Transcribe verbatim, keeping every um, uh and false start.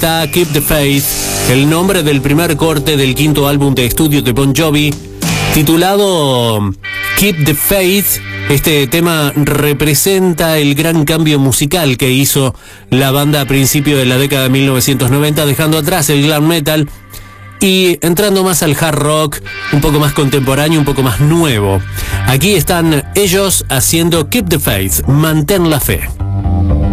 está Keep the Faith, el nombre del primer corte del quinto álbum de estudio de Bon Jovi, titulado Keep the Faith. Este tema representa el gran cambio musical que hizo la banda a principios de la década de mil novecientos noventa, dejando atrás el glam metal y entrando más al hard rock, un poco más contemporáneo, un poco más nuevo. Aquí están ellos haciendo Keep the Faith, mantén la fe.